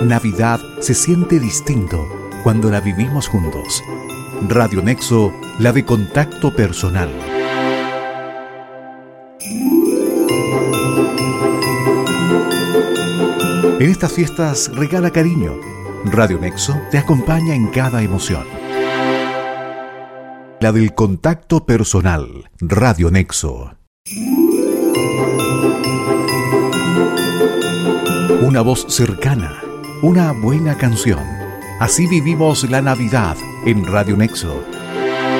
Navidad se siente distinto cuando la vivimos juntos. Radio Nexo, la de contacto personal. En estas fiestas regala cariño. Radio Nexo te acompaña en cada emoción. La del contacto personal. Radio Nexo. Una voz cercana, una buena canción. Así vivimos la Navidad en Radio Nexo.